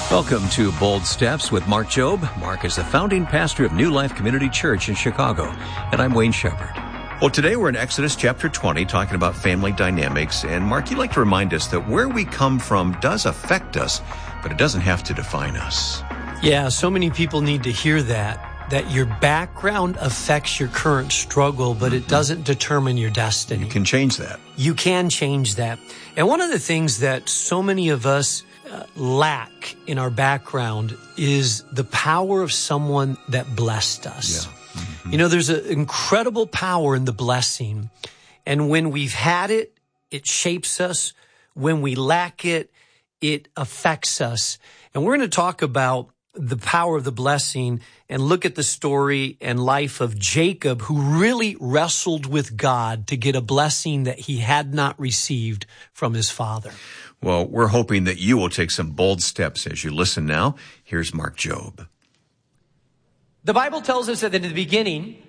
Welcome to Bold Steps with Mark Jobe. Mark is the founding pastor of New Life Community Church in Chicago, and I'm Wayne Shepherd. Well, today we're in Exodus chapter 20, talking about family dynamics. And Mark, you'd like to remind us that where we come from does affect us, but it doesn't have to define us. Yeah, so many people need to hear that your background affects your current struggle, but it doesn't determine your destiny. You can change that. You can change that. And one of the things that so many of us lack in our background is the power of someone that blessed us. Yeah. You know, there's an incredible power in the blessing. And when we've had it, it shapes us. When we lack it, it affects us. And we're going to talk about the power of the blessing and look at the story and life of Jacob, who really wrestled with God to get a blessing that he had not received from his father. Well, we're hoping that you will take some bold steps as you listen now. Here's Mark Jobe. The Bible tells us that in the beginning,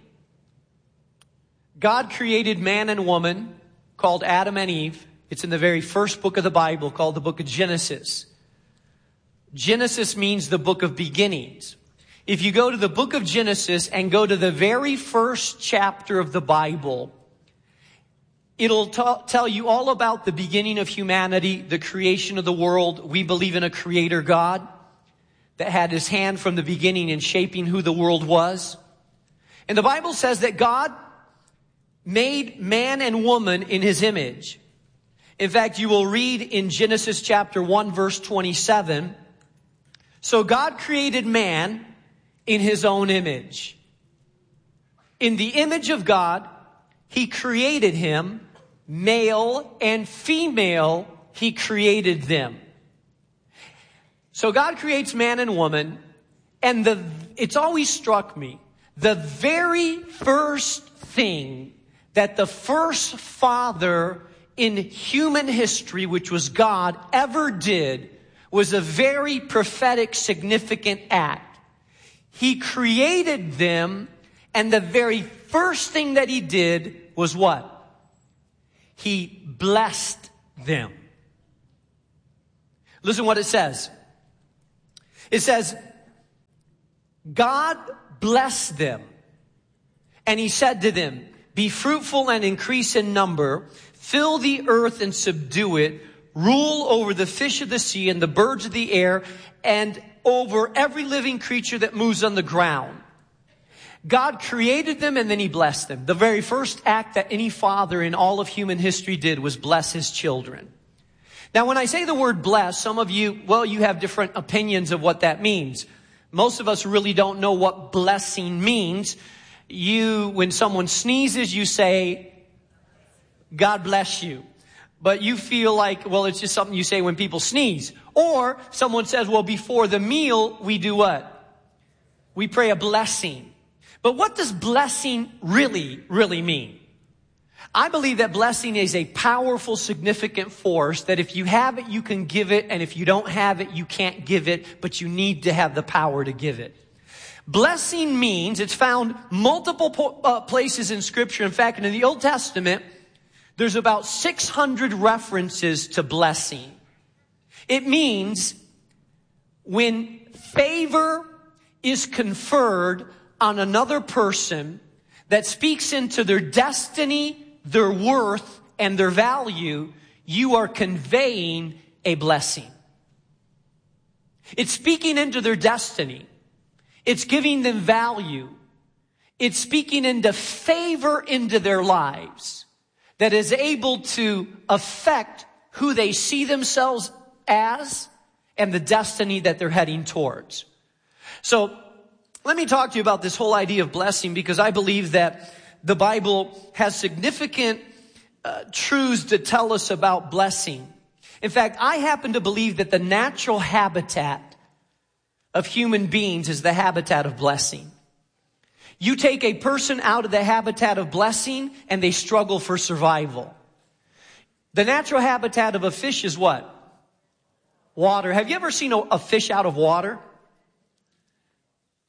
God created man and woman called Adam and Eve. It's in the very first book of the Bible called the book of Genesis. Genesis means the book of beginnings. If you go to the book of Genesis and go to the very first chapter of the Bible, it'll tell you all about the beginning of humanity, the creation of the world. We believe in a creator God that had his hand from the beginning in shaping who the world was. And the Bible says that God made man and woman in his image. In fact, you will read in Genesis chapter 1, verse 27, so God created man in his own image. In the image of God, he created him, male and female, he created them. So God creates man and woman, and it's always struck me, the very first thing that the first father in human history, which was God, ever did was a very prophetic, significant act. He created them, and the very first thing that he did was what? He blessed them. Listen what it says. It says, God blessed them, and he said to them, be fruitful and increase in number, fill the earth and subdue it, rule over the fish of the sea and the birds of the air, and over every living creature that moves on the ground. God created them, and then he blessed them. The very first act that any father in all of human history did was bless his children. Now, when I say the word bless, some of you, well, you have different opinions of what that means. Most of us really don't know what blessing means. When someone sneezes, you say, God bless you. But you feel like, well, it's just something you say when people sneeze. Or someone says, well, before the meal, we do what? We pray a blessing. But what does blessing really mean? I believe that blessing is a powerful, significant force that if you have it, you can give it. And if you don't have it, you can't give it, but you need to have the power to give it. Blessing means, it's found multiple places in Scripture. In fact, in the Old Testament, there's about 600 references to blessing. It means when favor is conferred on another person that speaks into their destiny, their worth, and their value, you are conveying a blessing. It's speaking into their destiny. It's giving them value. It's speaking into favor into their lives that is able to affect who they see themselves as and the destiny that they're heading towards. So let me talk to you about this whole idea of blessing, because I believe that the Bible has significant truths to tell us about blessing. In fact, I happen to believe that the natural habitat of human beings is the habitat of blessing. You take a person out of the habitat of blessing and they struggle for survival. The natural habitat of a fish is what? Water. Have you ever seen a fish out of water?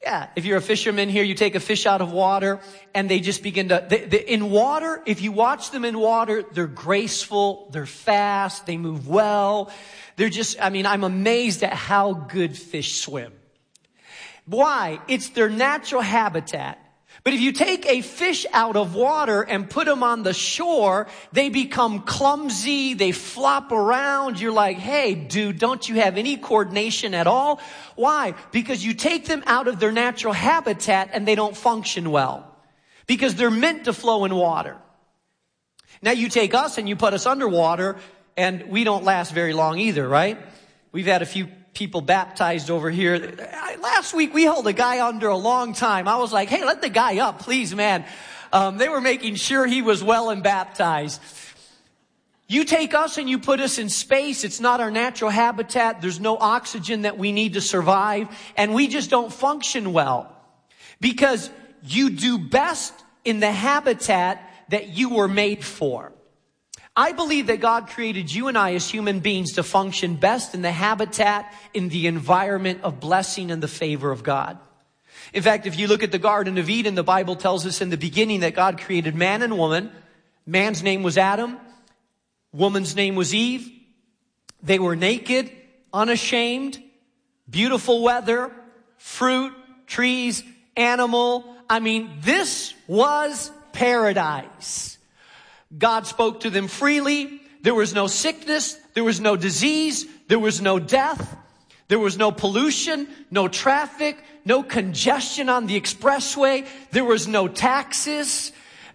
Yeah, if you're a fisherman here, you take a fish out of water and they just begin to, in water, if you watch them in water, they're graceful, they're fast, they move well. They're just, I'm amazed at how good fish swim. Why? It's their natural habitat. But if you take a fish out of water and put them on the shore, they become clumsy, they flop around. You're like, hey, dude, don't you have any coordination at all? Why? Because you take them out of their natural habitat and they don't function well. Because they're meant to flow in water. Now you take us and you put us underwater and we don't last very long either, right? We've had a few people baptized over here. Last week we held a guy under a long time. I was like, hey, let the guy up, please, man. They were making sure he was well and baptized. You take us and you put us in space. It's not our natural habitat. There's no oxygen that we need to survive. And we just don't function well. Because you do best in the habitat that you were made for. I believe that God created you and I as human beings to function best in the habitat, in the environment of blessing and the favor of God. In fact, if you look at the Garden of Eden, the Bible tells us in the beginning that God created man and woman. Man's name was Adam. Woman's name was Eve. They were naked, unashamed, beautiful weather, fruit, trees, animal. This was paradise. God spoke to them freely. There was no sickness. There was no disease. There was no death. There was no pollution, no traffic, no congestion on the expressway. There was no taxes.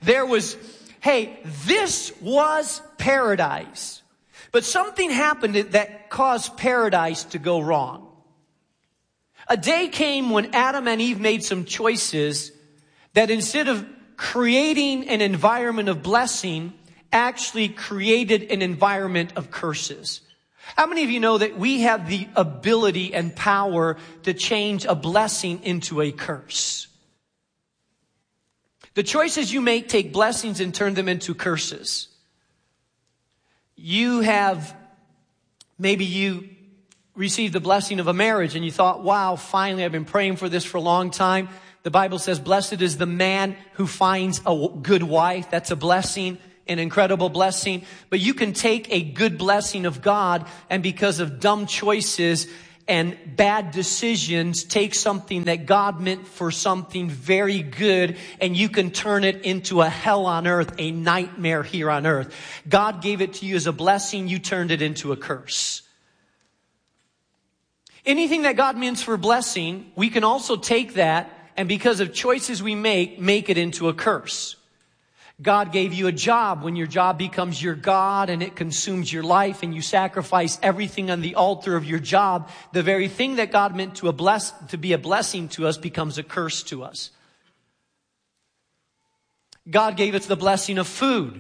This was paradise. But something happened that caused paradise to go wrong. A day came when Adam and Eve made some choices that instead of creating an environment of blessing, actually created an environment of curses. How many of you know that we have the ability and power to change a blessing into a curse? The choices you make take blessings and turn them into curses. Maybe you received the blessing of a marriage and you thought, wow, finally, I've been praying for this for a long time. The Bible says, blessed is the man who finds a good wife. That's a blessing, an incredible blessing. But you can take a good blessing of God and because of dumb choices and bad decisions, take something that God meant for something very good and you can turn it into a hell on earth, a nightmare here on earth. God gave it to you as a blessing. You turned it into a curse. Anything that God means for blessing, we can also take that and because of choices we make it into a curse. God gave you a job. When your job becomes your God and it consumes your life and you sacrifice everything on the altar of your job, the very thing that God meant to be a blessing to us becomes a curse to us. God gave us the blessing of food.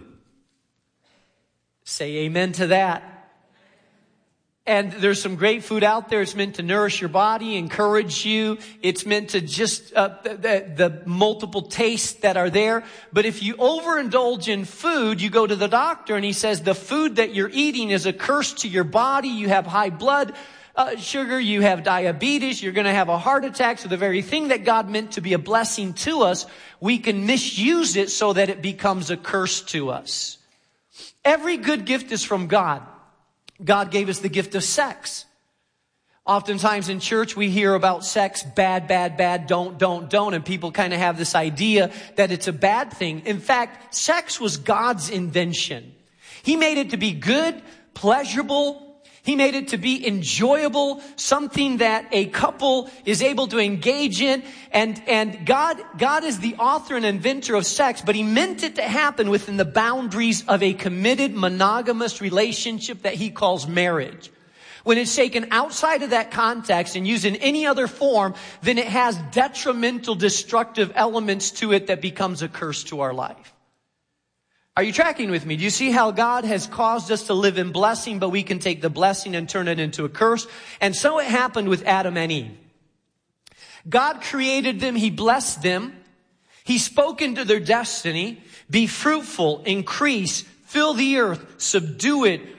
Say amen to that. And there's some great food out there. It's meant to nourish your body, encourage you. It's meant to just, the multiple tastes that are there. But if you overindulge in food, you go to the doctor and he says the food that you're eating is a curse to your body. You have high blood sugar. You have diabetes. You're going to have a heart attack. So the very thing that God meant to be a blessing to us, we can misuse it so that it becomes a curse to us. Every good gift is from God. God gave us the gift of sex. Oftentimes in church we hear about sex, bad, don't, and people kind of have this idea that it's a bad thing. In fact, sex was God's invention. He made it to be good, pleasurable. He made it to be enjoyable, something that a couple is able to engage in. And God is the author and inventor of sex, but he meant it to happen within the boundaries of a committed monogamous relationship that he calls marriage. When it's taken outside of that context and used in any other form, then it has detrimental, destructive elements to it that becomes a curse to our life. Are you tracking with me? Do you see how God has caused us to live in blessing, but we can take the blessing and turn it into a curse? And so it happened with Adam and Eve. God created them. He blessed them. He spoke into their destiny. Be fruitful, increase, fill the earth, subdue it,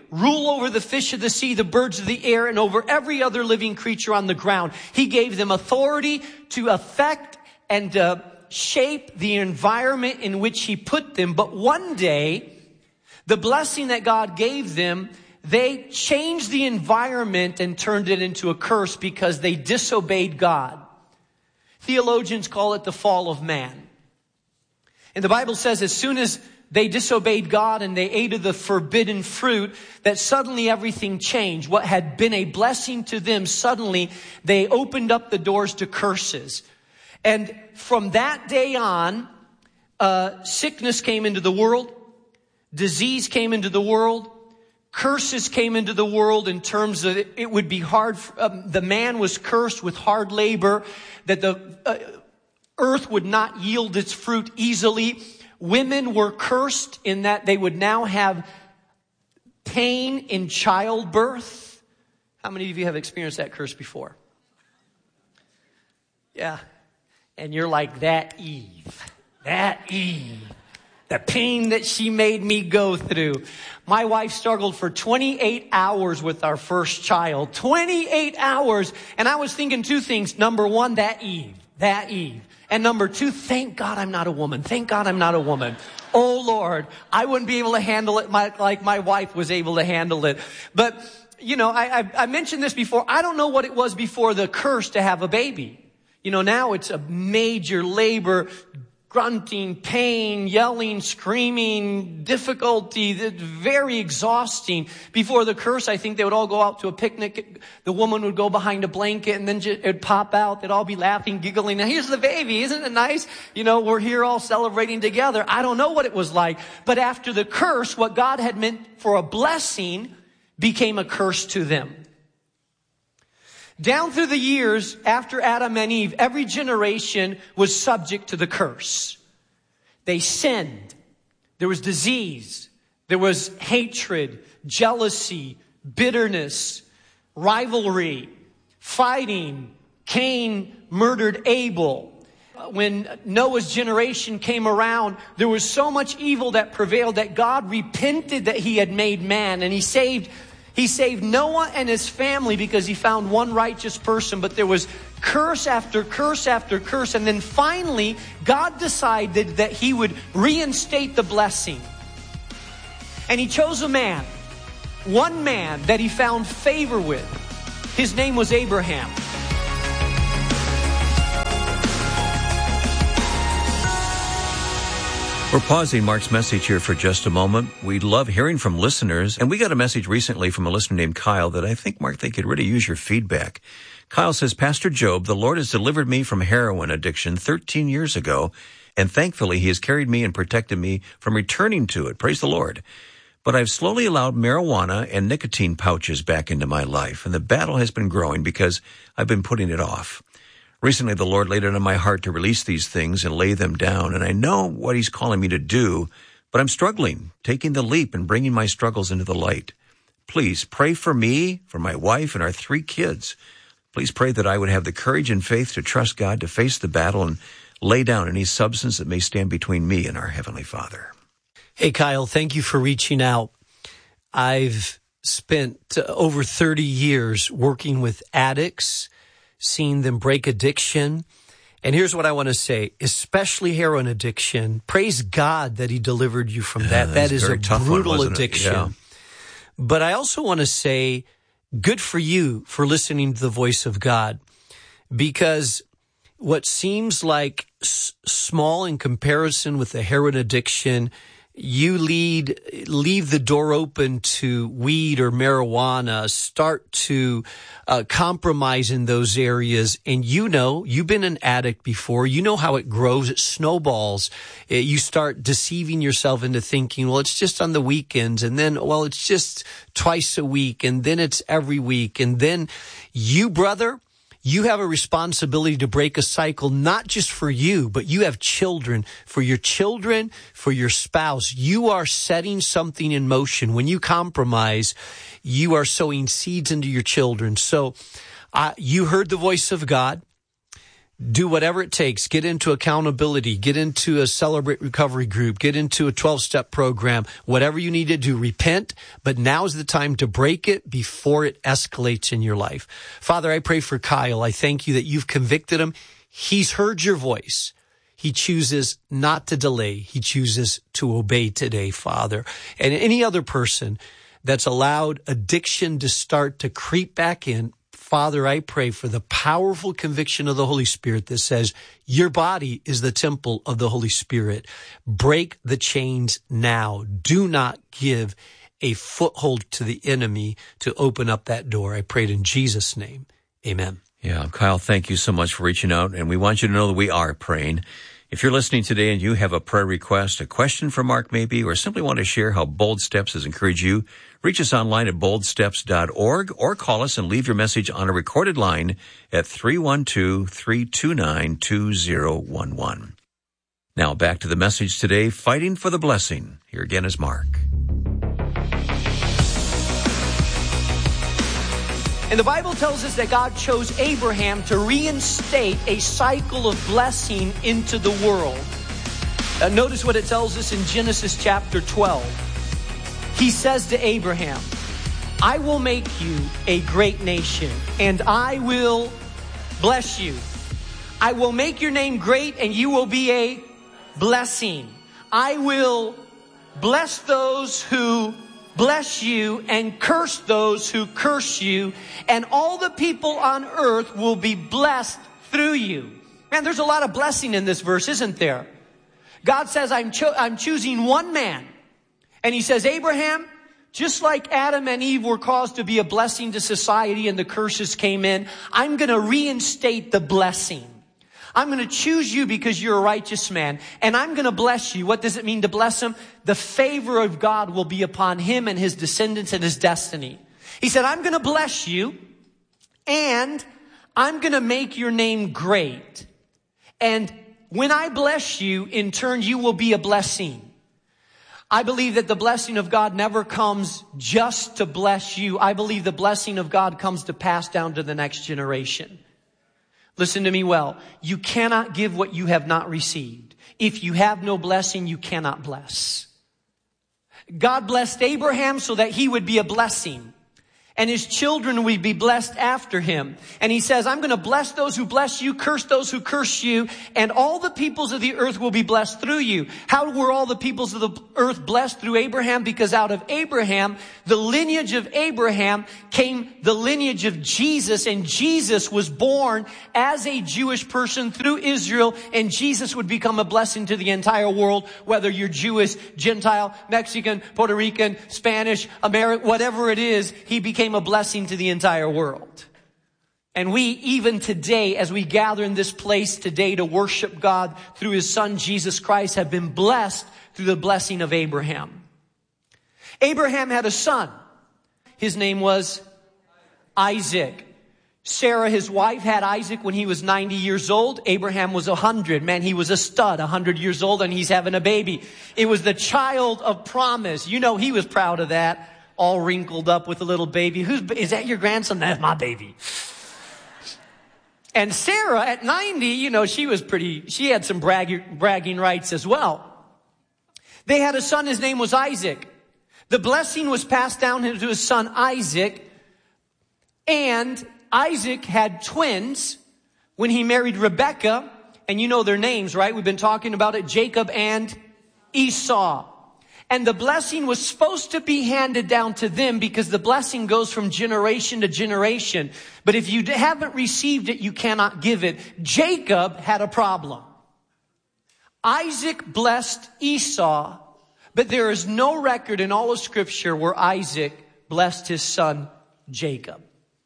rule over the fish of the sea, the birds of the air, and over every other living creature on the ground. He gave them authority to affect and shape the environment in which he put them. But one day, the blessing that God gave them, they changed the environment and turned it into a curse because they disobeyed God. Theologians call it the fall of man. And the Bible says as soon as they disobeyed God and they ate of the forbidden fruit, that suddenly everything changed. What had been a blessing to them, suddenly they opened up the doors to curses. And from that day on, sickness came into the world, disease came into the world, curses came into the world in terms of it would be hard. The man was cursed with hard labor, that the earth would not yield its fruit easily. Women were cursed in that they would now have pain in childbirth. How many of you have experienced that curse before? Yeah. And you're like, that Eve. The pain that she made me go through. My wife struggled for 28 hours with our first child. 28 hours. And I was thinking two things. Number one, that Eve. And number two, thank God I'm not a woman. Thank God I'm not a woman. Oh Lord, I wouldn't be able to handle it like my wife was able to handle it. But, you know, I mentioned this before. I don't know what it was before the curse to have a baby. You know, now it's a major labor, grunting, pain, yelling, screaming, difficulty, very exhausting. Before the curse, I think they would all go out to a picnic. The woman would go behind a blanket and then it would pop out. They'd all be laughing, giggling. Now here's the baby. Isn't it nice? You know, we're here all celebrating together. I don't know what it was like. But after the curse, what God had meant for a blessing became a curse to them. Down through the years, after Adam and Eve, every generation was subject to the curse. They sinned. There was disease. There was hatred, jealousy, bitterness, rivalry, fighting. Cain murdered Abel. When Noah's generation came around, there was so much evil that prevailed that God repented that he had made man, and He saved Noah and his family because he found one righteous person, but there was curse after curse after curse. And then finally, God decided that he would reinstate the blessing. And he chose a man, one man that he found favor with. His name was Abraham. We're pausing Mark's message here for just a moment. We love hearing from listeners, and we got a message recently from a listener named Kyle that I think, Mark, they could really use your feedback. Kyle says, Pastor Job, the Lord has delivered me from heroin addiction 13 years ago, and thankfully He has carried me and protected me from returning to it. Praise the Lord. But I've slowly allowed marijuana and nicotine pouches back into my life, and the battle has been growing because I've been putting it off. Recently, the Lord laid it on my heart to release these things and lay them down, and I know what He's calling me to do, but I'm struggling, taking the leap and bringing my struggles into the light. Please pray for me, for my wife, and our 3 kids. Please pray that I would have the courage and faith to trust God, to face the battle, and lay down any substance that may stand between me and our Heavenly Father. Hey, Kyle, thank you for reaching out. I've spent over 30 years working with addicts, seeing them break addiction. And here's what I want to say, especially heroin addiction. Praise God that He delivered you from that. That is a brutal addiction. Yeah. But I also want to say, good for you for listening to the voice of God, because what seems like small in comparison with the heroin addiction, you leave the door open to weed or marijuana, start to compromise in those areas. And you know, you've been an addict before. You know how it grows. It snowballs. You start deceiving yourself into thinking, well, it's just on the weekends. And then, well, it's just twice a week. And then it's every week. And then you, brother, you have a responsibility to break a cycle, not just for you, but you have children, for your spouse. You are setting something in motion. When you compromise, you are sowing seeds into your children. So you heard the voice of God. do whatever it takes. Get into accountability. Get into a Celebrate Recovery group. Get into a 12-step program. Whatever you need to do, repent. But now is the time to break it before it escalates in your life. Father, I pray for Kyle. I thank you that you've convicted him. He's heard your voice. He chooses not to delay. He chooses to obey today, Father. And any other person that's allowed addiction to start to creep back in, Father, I pray for the powerful conviction of the Holy Spirit that says your body is the temple of the Holy Spirit. Break the chains now. Do not give a foothold to the enemy to open up that door. I prayed in Jesus' name. Amen. Yeah, Kyle, thank you so much for reaching out, and we want you to know that we are praying. If you're listening today and you have a prayer request, a question for Mark maybe, or simply want to share how Bold Steps has encouraged you, reach us online at boldsteps.org or call us and leave your message on a recorded line at 312-329-2011. Now back to the message today, Fighting for the Blessing. Here again is Mark. And the Bible tells us that God chose Abraham to reinstate a cycle of blessing into the world. Notice what it tells us in Genesis chapter 12. He says to Abraham, I will make you a great nation, and I will bless you. I will make your name great, and you will be a blessing. I will bless those who bless you and curse those who curse you, and all the people on earth will be blessed through you. Man, there's a lot of blessing in this verse, isn't there? God says, I'm choosing one man. And he says, Abraham, just like Adam and Eve were caused to be a blessing to society and the curses came in, I'm going to reinstate the blessing. I'm going to choose you because you're a righteous man, and I'm going to bless you. What does it mean to bless him? The favor of God will be upon him and his descendants and his destiny. He said, I'm going to bless you, and I'm going to make your name great. And when I bless you, in turn, you will be a blessing. I believe that the blessing of God never comes just to bless you. I believe the blessing of God comes to pass down to the next generation. Listen to me well. You cannot give what you have not received. If you have no blessing, you cannot bless. God blessed Abraham so that he would be a blessing, and his children would be blessed after him. And he says, I'm going to bless those who bless you, curse those who curse you, and all the peoples of the earth will be blessed through you. How were all the peoples of the earth blessed? Through Abraham, because out of Abraham, the lineage of Abraham, came the lineage of Jesus, and Jesus was born as a Jewish person through Israel, and Jesus would become a blessing to the entire world, whether you're Jewish, Gentile, Mexican, Puerto Rican, Spanish, American, whatever it is, he became a blessing to the entire world. And we, even today, as we gather in this place today to worship God through his son Jesus Christ, have been blessed through the blessing of Abraham. Abraham had a son. His name was Isaac. Sarah, his wife, had Isaac when he was 90 years old. Abraham was 100. Man, he was a stud, 100 years old, and he's having a baby. It was the child of promise. You know, he was proud of that. All wrinkled up with a little baby. Is that your grandson? That's my baby. And Sarah at 90, you know, she had some bragging rights as well. They had a son, his name was Isaac. The blessing was passed down to his son Isaac. And Isaac had twins when he married Rebekah. And you know their names, right? We've been talking about it, Jacob and Esau. And the blessing was supposed to be handed down to them because the blessing goes from generation to generation. But if you haven't received it, you cannot give it. Jacob had a problem. Isaac blessed Esau, but there is no record in all of Scripture where Isaac blessed his son Jacob.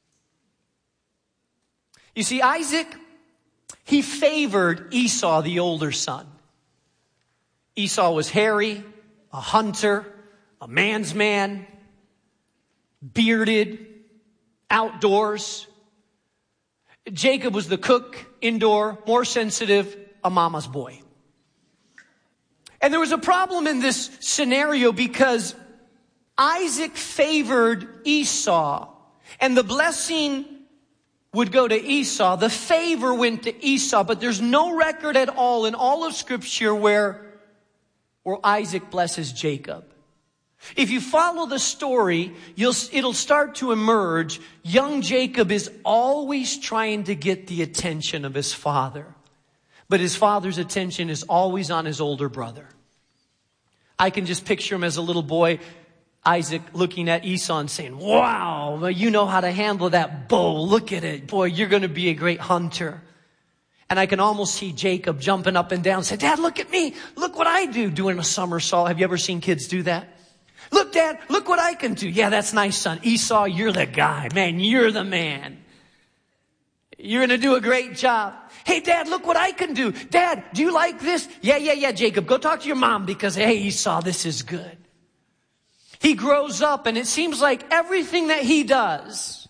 You see, Isaac, he favored Esau, the older son. Esau was hairy, a hunter, a man's man, bearded, outdoors. Jacob was the cook, indoor, more sensitive, a mama's boy. And there was a problem in this scenario because Isaac favored Esau, and the blessing would go to Esau. The favor went to Esau, but there's no record at all in all of Scripture where Isaac blesses Jacob. If you follow the story, it'll start to emerge. Young Jacob is always trying to get the attention of his father, but his father's attention is always on his older brother. I can just picture him as a little boy, Isaac, looking at Esau and saying, wow, you know how to handle that bow. Look at it. Boy, you're going to be a great hunter. And I can almost see Jacob jumping up and down, say, Dad, look at me. Look what I do, doing a somersault. Have you ever seen kids do that? Look, Dad, look what I can do. Yeah, that's nice, son. Esau, you're the guy. Man, you're the man. You're going to do a great job. Hey, Dad, look what I can do. Dad, do you like this? Yeah, Jacob. Go talk to your mom because, hey, Esau, this is good. He grows up and it seems like everything that he does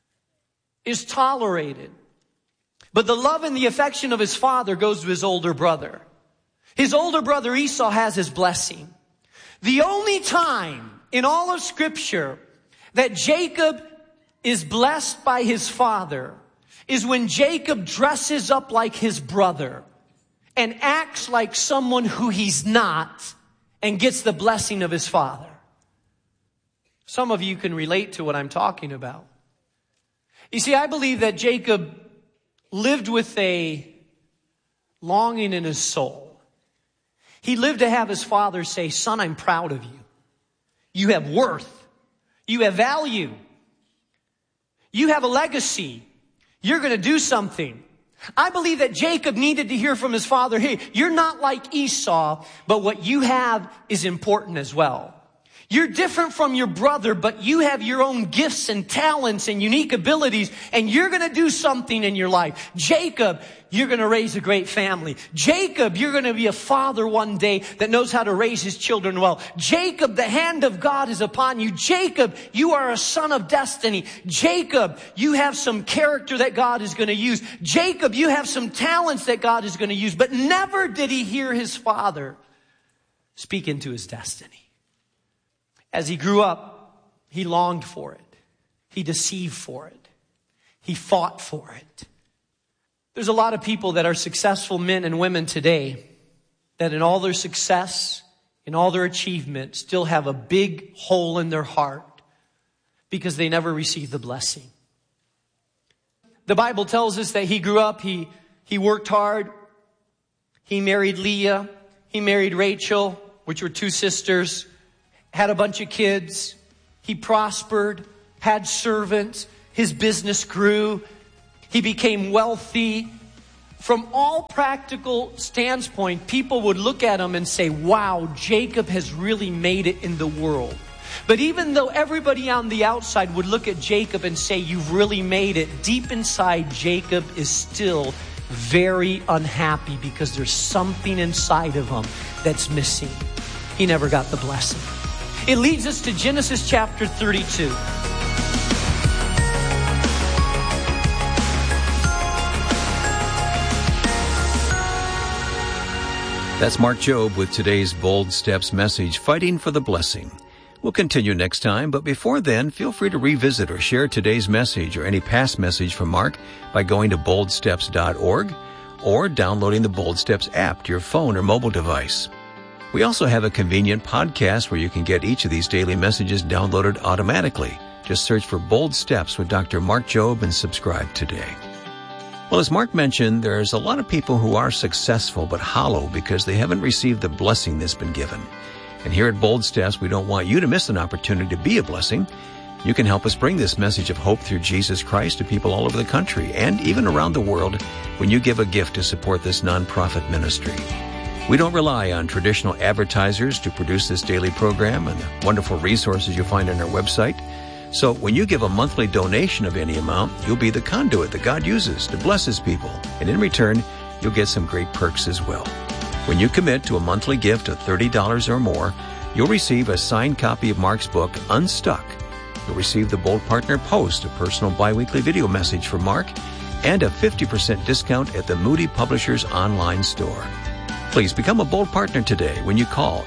is tolerated. But the love and the affection of his father goes to his older brother. His older brother Esau has his blessing. The only time in all of Scripture that Jacob is blessed by his father is when Jacob dresses up like his brother and acts like someone who he's not and gets the blessing of his father. Some of you can relate to what I'm talking about. You see, I believe that Jacob lived with a longing in his soul. He lived to have his father say, son, I'm proud of you. You have worth. You have value. You have a legacy. You're going to do something. I believe that Jacob needed to hear from his father, hey, you're not like Esau, but what you have is important as well. You're different from your brother, but you have your own gifts and talents and unique abilities, and you're going to do something in your life. Jacob, you're going to raise a great family. Jacob, you're going to be a father one day that knows how to raise his children well. Jacob, the hand of God is upon you. Jacob, you are a son of destiny. Jacob, you have some character that God is going to use. Jacob, you have some talents that God is going to use. But never did he hear his father speak into his destiny. As he grew up, he longed for it. He deceived for it. He fought for it. There's a lot of people that are successful men and women today that in all their success, in all their achievement, still have a big hole in their heart because they never received the blessing. The Bible tells us that he grew up, he worked hard. He married Leah. He married Rachel, which were two sisters. Had a bunch of kids. He prospered, had servants. His business grew. He became wealthy. From all practical standpoint, people would look at him and say, wow, Jacob has really made it in the world. But even though everybody on the outside would look at Jacob and say, you've really made it, deep inside, Jacob is still very unhappy because there's something inside of him that's missing. He never got the blessing. It leads us to Genesis chapter 32. That's Mark Jobe with today's Bold Steps message, Fighting for the Blessing. We'll continue next time, but before then, feel free to revisit or share today's message or any past message from Mark by going to boldsteps.org or downloading the Bold Steps app to your phone or mobile device. We also have a convenient podcast where you can get each of these daily messages downloaded automatically. Just search for Bold Steps with Dr. Mark Jobe and subscribe today. Well, as Mark mentioned, there's a lot of people who are successful but hollow because they haven't received the blessing that's been given. And here at Bold Steps, we don't want you to miss an opportunity to be a blessing. You can help us bring this message of hope through Jesus Christ to people all over the country and even around the world when you give a gift to support this nonprofit ministry. We don't rely on traditional advertisers to produce this daily program and the wonderful resources you'll find on our website. So when you give a monthly donation of any amount, you'll be the conduit that God uses to bless His people. And in return, you'll get some great perks as well. When you commit to a monthly gift of $30 or more, you'll receive a signed copy of Mark's book, Unstuck. You'll receive the Bold Partner Post, a personal biweekly video message from Mark, and a 50% discount at the Moody Publishers online store. Please become a Bold Partner today when you call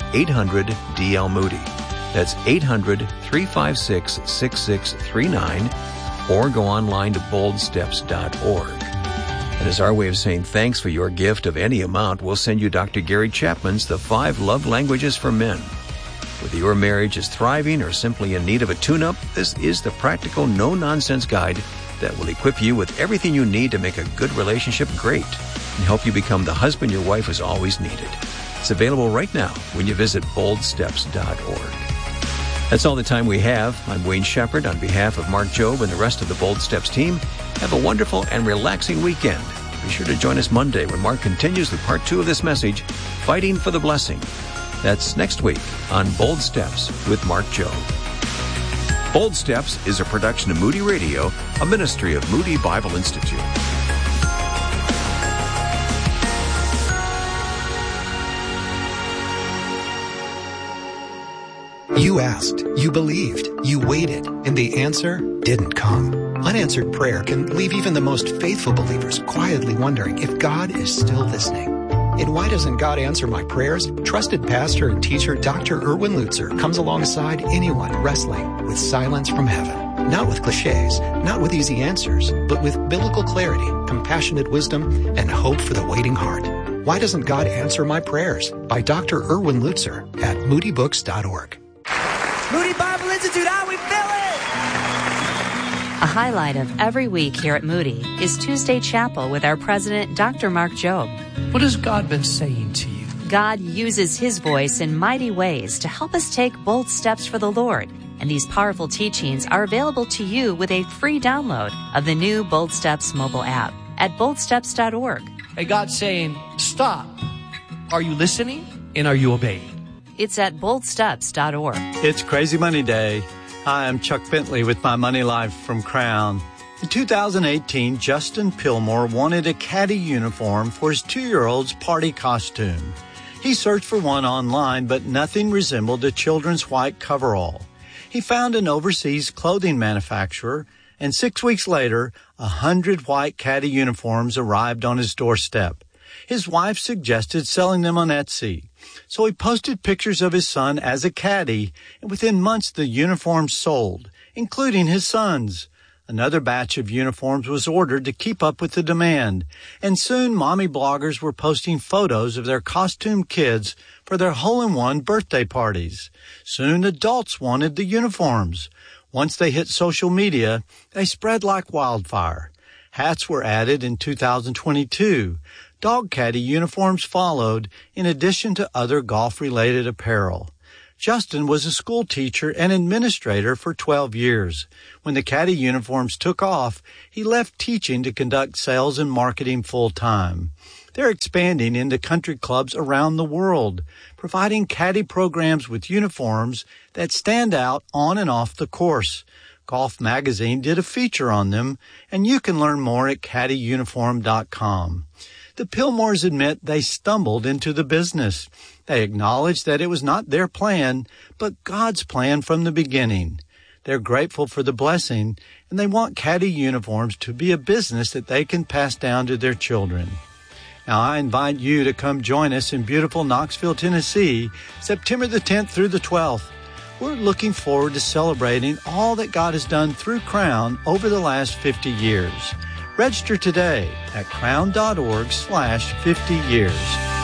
800-DL Moody. That's 800-356-6639, or go online to boldsteps.org. And as our way of saying thanks for your gift of any amount, we'll send you Dr. Gary Chapman's The 5 Love Languages for Men. Whether your marriage is thriving or simply in need of a tune-up, this is the practical, no-nonsense guide that will equip you with everything you need to make a good relationship great and help you become the husband your wife has always needed. It's available right now when you visit boldsteps.org. That's all the time we have. I'm Wayne Shepherd on behalf of Mark Jobe and the rest of the Bold Steps team. Have a wonderful and relaxing weekend. Be sure to join us Monday when Mark continues with part 2 of this message, Fighting for the Blessing. That's next week on Bold Steps with Mark Jobe. Bold Steps is a production of Moody Radio, a ministry of Moody Bible Institute. You asked, you believed, you waited, and the answer didn't come. Unanswered prayer can leave even the most faithful believers quietly wondering if God is still listening. And why doesn't God answer my prayers? Trusted pastor and teacher Dr. Erwin Lutzer comes alongside anyone wrestling with silence from heaven. Not with cliches, not with easy answers, but with biblical clarity, compassionate wisdom, and hope for the waiting heart. Why doesn't God answer my prayers? By Dr. Erwin Lutzer at moodybooks.org. Moody Bible Institute, how we feeling? A highlight of every week here at Moody is Tuesday Chapel with our president, Dr. Mark Jobe. What has God been saying to you? God uses His voice in mighty ways to help us take bold steps for the Lord. And these powerful teachings are available to you with a free download of the new Bold Steps mobile app at boldsteps.org. Hey, God's saying, stop. Are you listening and are you obeying? It's at boldsteps.org. It's Crazy Money Day. Hi, I'm Chuck Bentley with my Money Life from Crown. In 2018, Justin Pillmore wanted a caddy uniform for his 2-year-old's party costume. He searched for one online, but nothing resembled a children's white coverall. He found an overseas clothing manufacturer, and 6 weeks later, 100 white caddy uniforms arrived on his doorstep. His wife suggested selling them on Etsy. So he posted pictures of his son as a caddy, and within months the uniforms sold, including his son's. Another batch of uniforms was ordered to keep up with the demand, and soon mommy bloggers were posting photos of their costume kids for their hole-in-one birthday parties. Soon adults wanted the uniforms. Once they hit social media, they spread like wildfire. Hats were added in 2022. Dog caddy uniforms followed, in addition to other golf-related apparel. Justin was a school teacher and administrator for 12 years. When the caddy uniforms took off, he left teaching to conduct sales and marketing full-time. They're expanding into country clubs around the world, providing caddy programs with uniforms that stand out on and off the course. Golf Magazine did a feature on them, and you can learn more at caddyuniform.com. The Pillmores admit they stumbled into the business. They acknowledge that it was not their plan, but God's plan from the beginning. They're grateful for the blessing, and they want caddy uniforms to be a business that they can pass down to their children. Now, I invite you to come join us in beautiful Knoxville, Tennessee, September the 10th through the 12th. We're looking forward to celebrating all that God has done through Crown over the last 50 years. Register today at crown.org/50 years.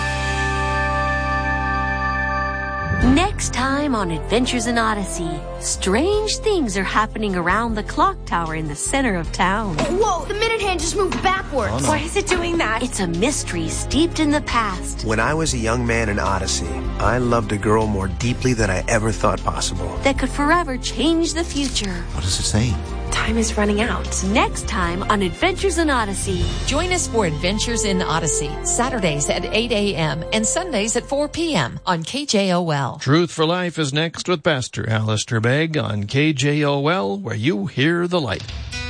Next time on Adventures in Odyssey, strange things are happening around the clock tower in the center of town. Whoa, the minute hand just moved backwards. Oh, no. Why is it doing that? It's a mystery steeped in the past. When I was a young man in Odyssey, I loved a girl more deeply than I ever thought possible. That could forever change the future. What does it say? Time is running out. Next time on Adventures in Odyssey. Join us for Adventures in Odyssey, Saturdays at 8 a.m. and Sundays at 4 p.m. on KJOL. Truth for Life is next with Pastor Alistair Begg on KJOL, where you hear the light.